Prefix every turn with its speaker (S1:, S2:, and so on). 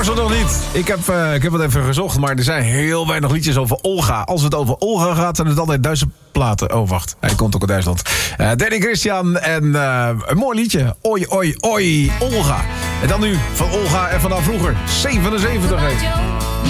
S1: was er nog niet. Ik heb het even gezocht, maar er zijn heel weinig liedjes over Olga. Als het over Olga gaat, zijn het altijd Duitse platen. Oh, wacht. Hij komt ook uit Duitsland. Danny Christian en een mooi liedje. Oi, oi, oi, Olga. En dan nu van Olga en vanaf vroeger. 77 heet.